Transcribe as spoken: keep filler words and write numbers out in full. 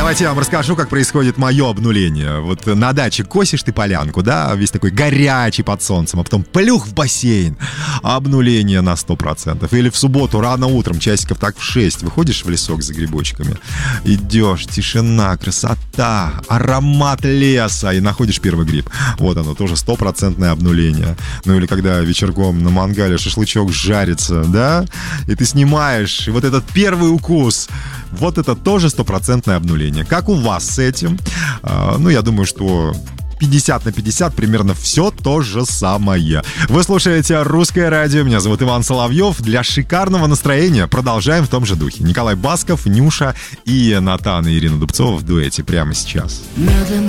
Давайте я вам расскажу, как происходит мое обнуление. Вот на даче косишь ты полянку, да, весь такой горячий под солнцем, а потом плюх в бассейн. Обнуление на сто процентов. Или в субботу рано утром, часиков так в шесть, выходишь в лесок за грибочками, идешь, тишина, красота, аромат леса, и находишь первый гриб. Вот оно, тоже стопроцентное обнуление. Ну или когда вечерком на мангале шашлычок жарится, да, и ты снимаешь, и вот этот первый укус, вот это тоже стопроцентное обнуление. Как у вас с этим? А, ну, я думаю, что пятьдесят на пятьдесят примерно все то же самое. Вы слушаете «Русское радио». Меня зовут Иван Соловьев. Для шикарного настроения продолжаем в том же духе. Николай Басков, Нюша и Натан и Ирина Дубцова в дуэте прямо сейчас.